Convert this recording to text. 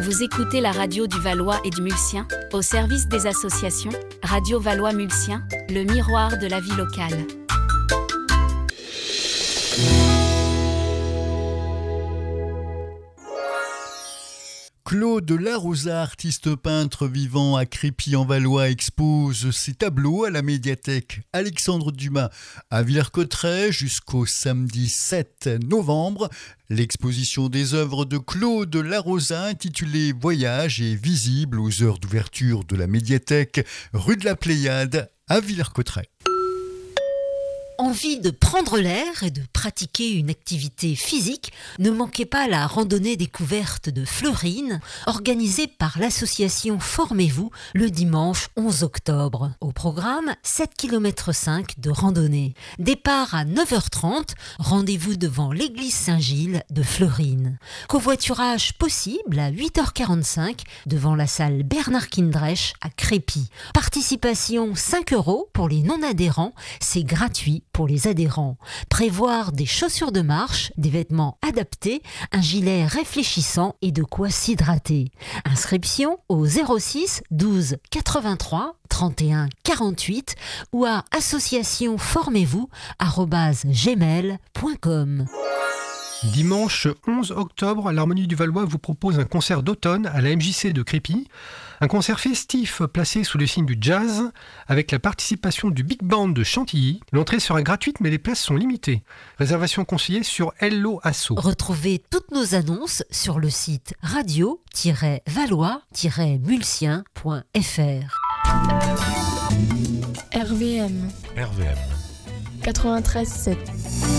Vous écoutez la radio du Valois et du Mulsien, au service des associations. Radio Valois-Mulsien, le miroir de la vie locale. Claude Larosa, artiste peintre vivant à Crépy-en-Valois, expose ses tableaux à la médiathèque Alexandre Dumas à Villers-Cotterêts jusqu'au samedi 7 novembre. L'exposition des œuvres de Claude Larosa, intitulée Voyage, est visible aux heures d'ouverture de la médiathèque rue de la Pléiade à Villers-Cotterêts. Envie de prendre l'air et de pratiquer une activité physique, ne manquez pas la randonnée découverte de Fleurine, organisée par l'association Formez-vous le dimanche 11 octobre. Au programme, 7,5 km de randonnée. Départ à 9h30, rendez-vous devant l'église Saint-Gilles de Fleurine. Covoiturage possible à 8h45 devant la salle Bernard Kindrech à Crépy. Participation 5 € pour les non-adhérents, c'est gratuit pour les adhérents. Prévoir des chaussures de marche, des vêtements adaptés, un gilet réfléchissant et de quoi s'hydrater. Inscription au 06 12 83 31 48 ou à associationformez-vous@gmail.com. Dimanche 11 octobre, l'Harmonie du Valois vous propose un concert d'automne à la MJC de Crépy. Un concert festif placé sous le signe du jazz avec la participation du Big Band de Chantilly. L'entrée sera gratuite mais les places sont limitées. Réservation conseillée sur Hello Asso. Retrouvez toutes nos annonces sur le site radio-valois-mulsien.fr. RVM 93.7